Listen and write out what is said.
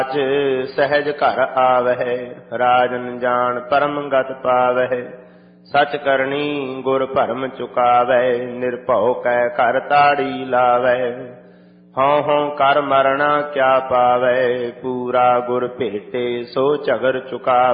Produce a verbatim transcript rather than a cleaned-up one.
सहज घर आवै, राजन जान परम गत पावै। सच करनी गुर भरम चुकावै, निर्भौ कै कर ताड़ी लावै। हौं हौं कर मरना क्या पावै, पूरा गुर भेटे सो झगर चुकावै।